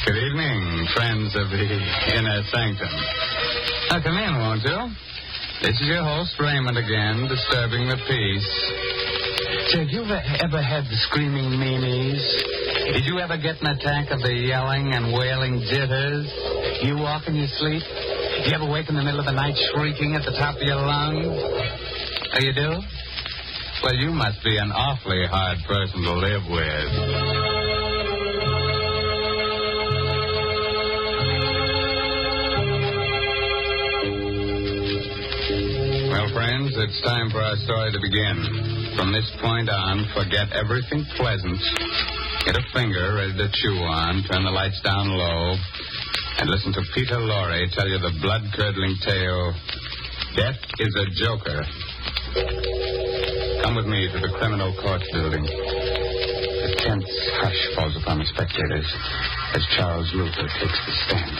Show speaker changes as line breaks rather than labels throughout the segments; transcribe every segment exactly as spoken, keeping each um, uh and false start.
Good evening, friends of the Inner Sanctum. Now, come in, won't you? This is your host, Raymond, again, disturbing the peace. So, have you ever, ever had the screaming meanies? Did you ever get an attack of the yelling and wailing jitters? You walk in your sleep? You ever wake in the middle of the night shrieking at the top of your lungs? Oh, you do? Well, you must be an awfully hard person to live with. Well, friends, it's time for our story to begin. From this point on, forget everything pleasant. Get a finger ready to chew on, turn the lights down low, and listen to Peter Lorre tell you the blood-curdling tale, Death is a Joker. Come with me to the criminal court building. A tense hush falls upon the spectators as Charles Luther takes the stand.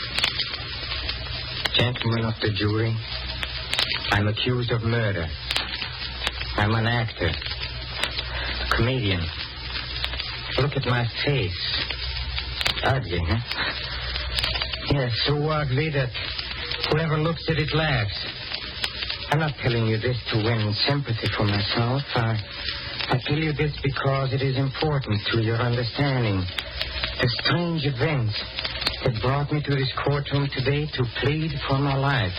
Gentlemen of the jury, I'm accused of murder. I'm an actor, a comedian. Look at my face. Ugly, huh? Yes, so ugly that whoever looks at it laughs. I'm not telling you this to win sympathy for myself. I, I tell you this because it is important to your understanding the strange events that brought me to this courtroom today to plead for my life.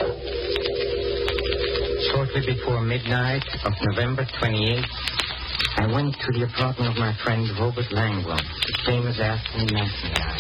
Shortly before midnight of November twenty-eighth, I went to the apartment of my friend Robert Langwell, the famous Aston Martin guy.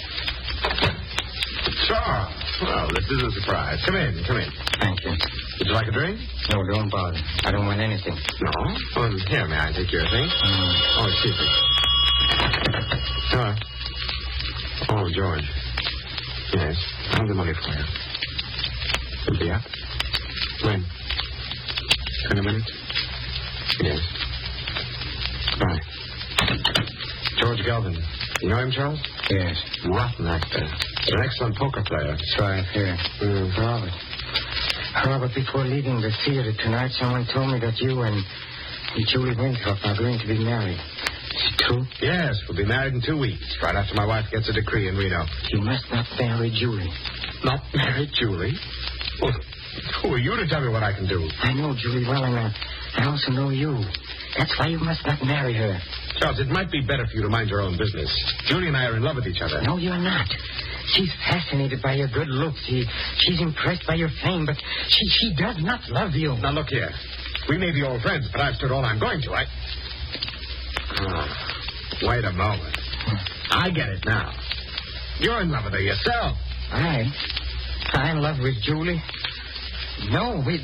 Sure. Well, this is a surprise. Come in, come in.
Thank you.
Would you like a drink?
No, don't bother. I don't want anything.
No? Well, here, may I take your thing?
Mm.
Oh, excuse me. Hello. Oh, George. Yes, I have the money for you. It'll be up. When? In a minute? Yes. Bye. George Galvin. You know him, Charles?
Yes.
Rotten actor. An excellent poker player.
That's right, here.
Mm.
Robert. Robert, before leaving the theater tonight, someone told me that you and Julie Winthrop are going to be married. Is it true?
Yes, we'll be married in two weeks, right after my wife gets a decree in Reno.
You must not marry Julie.
Not marry Julie? Well, who are you to tell me what I can do?
I know Julie well, and I, I also know you. That's why you must not marry her.
Charles, it might be better for you to mind your own business. Julie and I are in love with each other.
No, you're not. She's fascinated by your good looks. She, she's impressed by your fame, but she, she does not love you.
Now, look here. We may be old friends, but I've stood all I'm going to. I... Oh, wait a moment. I get it now. You're in love with her yourself.
I? I'm in love with Julie? No, we...